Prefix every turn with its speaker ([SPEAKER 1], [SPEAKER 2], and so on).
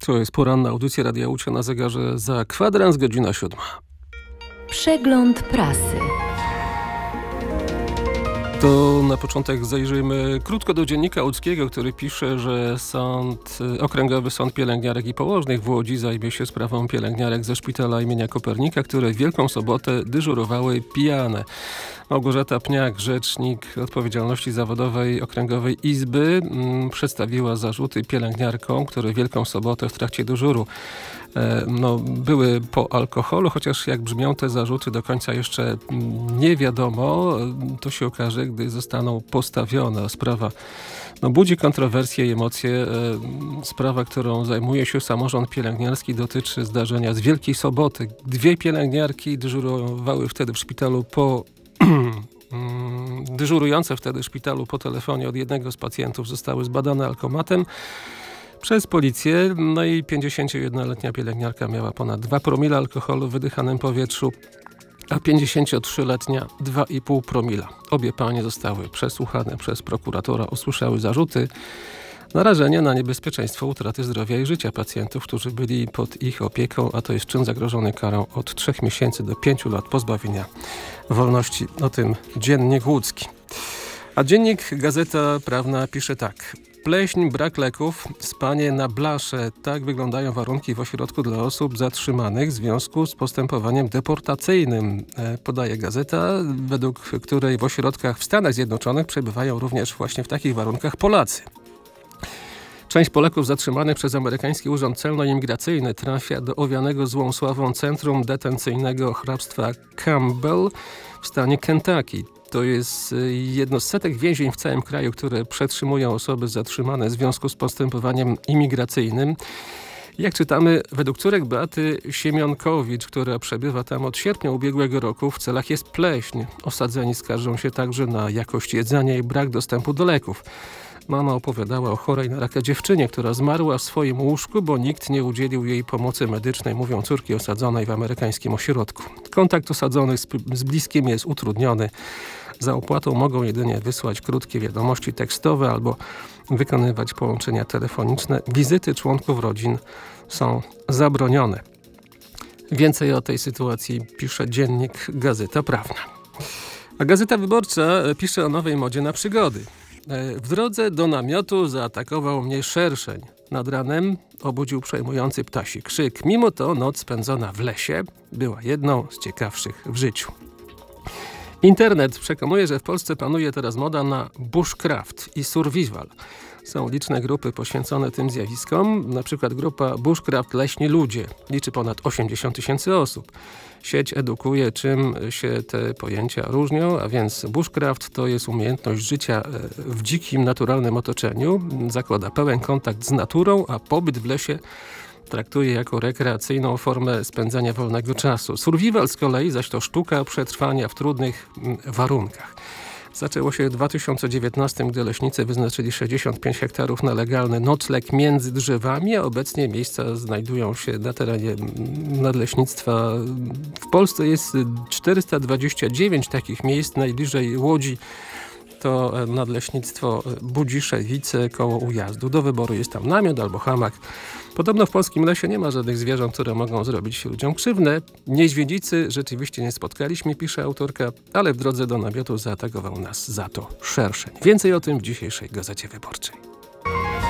[SPEAKER 1] To jest poranna audycja Radia Łódź, na zegarze za kwadrans, godzina 7.
[SPEAKER 2] Przegląd prasy.
[SPEAKER 1] To na początek zajrzyjmy krótko do Dziennika Łódzkiego, który pisze, że Okręgowy Sąd Pielęgniarek i Położnych w Łodzi zajmie się sprawą pielęgniarek ze szpitala imienia Kopernika, które w Wielką Sobotę dyżurowały pijane. Małgorzata Pniak, rzecznik odpowiedzialności zawodowej Okręgowej Izby, przedstawiła zarzuty pielęgniarkom, które Wielką Sobotę w trakcie dyżuru były po alkoholu, chociaż jak brzmią te zarzuty do końca jeszcze nie wiadomo. To się okaże, gdy zostaną postawione. Sprawa budzi kontrowersje i emocje. Sprawa, którą zajmuje się samorząd pielęgniarski, dotyczy zdarzenia z Wielkiej Soboty. 2 pielęgniarki dyżurowały wtedy w szpitalu dyżurujące wtedy w szpitalu po telefonie od jednego z pacjentów zostały zbadane alkomatem przez policję. No i 51-letnia pielęgniarka miała ponad 2 promile alkoholu w wydychanym powietrzu, a 53-letnia 2,5 promila. Obie panie zostały przesłuchane przez prokuratora, usłyszały zarzuty narażenia na niebezpieczeństwo utraty zdrowia i życia pacjentów, którzy byli pod ich opieką, a to jest czyn zagrożony karą od 3 miesięcy do 5 lat pozbawienia wolności. O tym Dziennik Łódzki. A dziennik Gazeta Prawna pisze tak. Pleśń, brak leków, spanie na blasze. Tak wyglądają warunki w ośrodku dla osób zatrzymanych w związku z postępowaniem deportacyjnym, podaje gazeta, według której w ośrodkach w Stanach Zjednoczonych przebywają również właśnie w takich warunkach Polacy. Część Polaków zatrzymanych przez amerykański Urząd Celno-Imigracyjny trafia do owianego złą sławą centrum detencyjnego hrabstwa Campbell w stanie Kentucky. To jest jedno z setek więzień w całym kraju, które przetrzymują osoby zatrzymane w związku z postępowaniem imigracyjnym. Jak czytamy, według córek Beaty Siemionkowicz, która przebywa tam od sierpnia ubiegłego roku, w celach jest pleśń. Osadzeni skarżą się także na jakość jedzenia i brak dostępu do leków. Mama opowiadała o chorej na raka dziewczynie, która zmarła w swoim łóżku, bo nikt nie udzielił jej pomocy medycznej, mówią córki osadzonej w amerykańskim ośrodku. Kontakt osadzonych z bliskim jest utrudniony. Za opłatą mogą jedynie wysłać krótkie wiadomości tekstowe albo wykonywać połączenia telefoniczne. Wizyty członków rodzin są zabronione. Więcej o tej sytuacji pisze dziennik Gazeta Prawna. A Gazeta Wyborcza pisze o nowej modzie na przygody. W drodze do namiotu zaatakował mnie szerszeń. Nad ranem obudził przejmujący ptasi krzyk. Mimo to noc spędzona w lesie była jedną z ciekawszych w życiu. Internet przekonuje, że w Polsce panuje teraz moda na bushcraft i survival. Są liczne grupy poświęcone tym zjawiskom, na przykład grupa Bushcraft Leśni Ludzie. Liczy ponad 80 000 osób. Sieć edukuje, czym się te pojęcia różnią, a więc bushcraft to jest umiejętność życia w dzikim, naturalnym otoczeniu. Zakłada pełen kontakt z naturą, a pobyt w lesie traktuje jako rekreacyjną formę spędzania wolnego czasu. Survival z kolei zaś to sztuka przetrwania w trudnych warunkach. Zaczęło się w 2019, gdy leśnicy wyznaczyli 65 hektarów na legalny nocleg między drzewami, a obecnie miejsca znajdują się na terenie nadleśnictwa. W Polsce jest 429 takich miejsc, najbliżej Łodzi to nadleśnictwo Budziszewice koło Ujazdu. Do wyboru jest tam namiot albo hamak. Podobno w polskim lesie nie ma żadnych zwierząt, które mogą zrobić ludziom krzywdę. Niedźwiedzicy rzeczywiście nie spotkaliśmy, pisze autorka, ale w drodze do namiotu zaatakował nas za to szerszeń. Więcej o tym w dzisiejszej Gazecie Wyborczej.